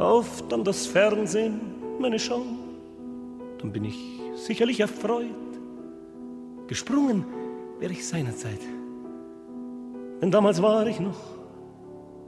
kauft dann das Fernsehen meine Show, dann bin ich sicherlich erfreut. Gesprungen wäre ich seinerzeit, denn damals war ich noch